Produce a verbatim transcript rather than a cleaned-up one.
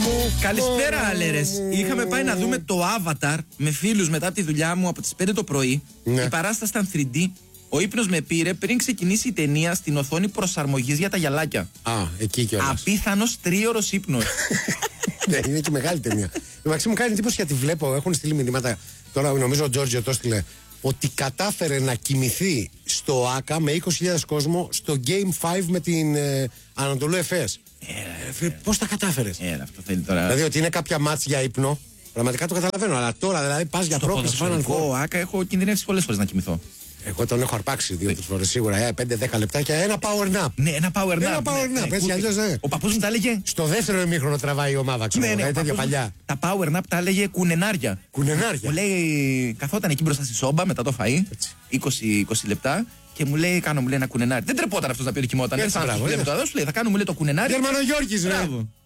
Καλησπέρα, Αλέρες. Είχαμε πάει να δούμε το Avatar με φίλους μετά τη δουλειά μου από τις πέντε το πρωί. Ναι. Η παράσταση ήταν θρι ντι. Ο ύπνος με πήρε πριν ξεκινήσει η ταινία στην οθόνη προσαρμογής για τα γυαλάκια. Α, εκεί κιόλας. Απίθανος τρίωρος ύπνος. Ναι, είναι και μεγάλη ταινία. Εντάξει, μου κάνει εντύπωση γιατί βλέπω, έχουν στείλει μηνύματα. Τώρα νομίζω ο Τζόρτζιο το έστειλε. Ότι κατάφερε να κοιμηθεί στο ΆΚΑ με είκοσι χιλιάδες κόσμο στο Game πέντε με την ε, Ανατολού Εφές. Ε, Πώς τα κατάφερες? Ε, αυτό θέλει τώρα. Δηλαδή ότι είναι κάποια μάτς για ύπνο. Πραγματικά το καταλαβαίνω. Αλλά τώρα δηλαδή πας για πρόκληση. Εγώ ΆΚΑ έχω κινδυνεύσει πολλές φορές να κοιμηθώ. Εγώ τον έχω αρπάξει δύο-τρεις φορές σίγουρα. πέντε δέκα λεπτάκια, ένα power nap. Ναι, ένα power nap. Ένα power nap, έτσι αλλιώς ναι. Ο παππούς μου τα έλεγε. Στο δεύτερο ημίχρονο τραβάει η ομάδα, ξέρω. Ναι, ναι, τέτοια παλιά. Τα power nap τα έλεγε κουνενάρια. Κουνενάρια. Μου λέει, καθόταν εκεί μπροστά στη σόμπα μετά το φαΐ, είκοσι είκοσι λεπτά. Και μου λέει, κάνω μου λέει ένα κουνενάρι. Δεν τρεπόταν αυτός να πει ότι κοιμόταν. Έτσι, μπράβο, θα κάνουμε λέει, το κουνενάρι. Γερμανογιώργης, ναι.